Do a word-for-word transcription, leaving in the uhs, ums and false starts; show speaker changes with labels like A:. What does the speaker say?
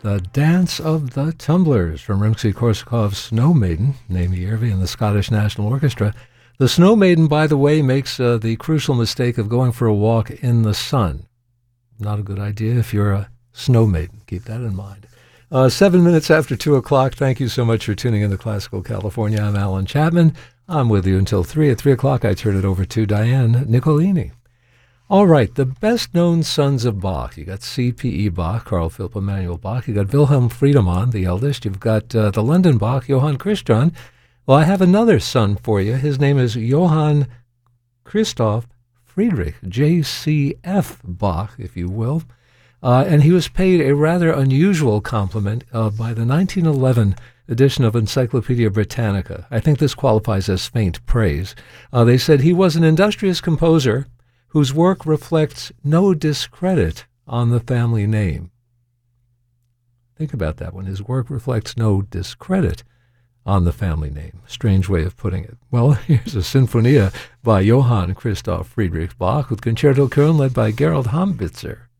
A: The Dance of the Tumblers from Rimsky-Korsakov's Snow Maiden, Naomi Järvi and the Scottish National Orchestra. The Snow Maiden, by the way, makes uh, the crucial mistake of going for a walk in the sun. Not a good idea if you're a snow maiden. Keep that in mind. Uh, seven minutes after two o'clock. Thank you so much for tuning in to Classical California. I'm Alan Chapman. I'm with you until three. At three o'clock, I turn it over to Diane Nicolini. All right, the best-known sons of Bach. You got C P E Bach, Carl Philipp Emanuel Bach. You got Wilhelm Friedemann, the eldest. You've got uh, the London Bach, Johann Christian. Well, I have another son for you. His name is Johann Christoph Friedrich, J C F Bach, if you will. Uh, and he was paid a rather unusual compliment uh, by the nineteen eleven edition of Encyclopedia Britannica. I think this qualifies as faint praise. Uh, they said he was an industrious composer whose work reflects no discredit on the family name. Think about that one. His work reflects no discredit on the family name. Strange way of putting it. Well, here's a Sinfonia by Johann Christoph Friedrich Bach with Concerto Köln led by Gerald Hambitzer.